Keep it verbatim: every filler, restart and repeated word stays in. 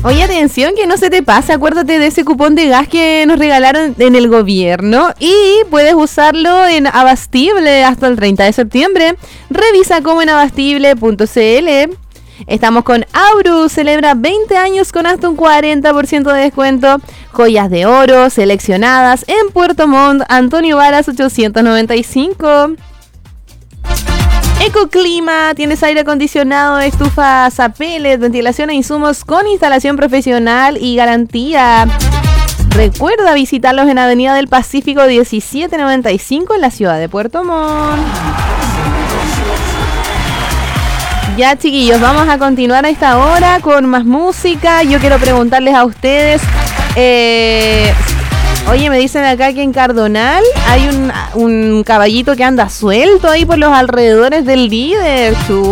Oye, atención, que no se te pase, acuérdate de ese cupón de gas que nos regalaron en el gobierno y puedes usarlo en Abastible hasta el treinta de septiembre. Revisa cómo en abastible punto c l. Estamos con Auru, celebra veinte años con hasta un cuarenta por ciento de descuento. Joyas de oro seleccionadas en Puerto Montt, Antonio Varas ochocientos noventa y cinco. Ecoclima, tienes aire acondicionado, estufas a pellet, ventilación e insumos con instalación profesional y garantía. Recuerda visitarlos en Avenida del Pacífico diecisiete noventa y cinco en la ciudad de Puerto Montt. Ya, chiquillos, vamos a continuar a esta hora con más música. Yo quiero preguntarles a ustedes, eh, oye, me dicen acá que en Cardonal hay un, un caballito que anda suelto ahí por los alrededores del líder.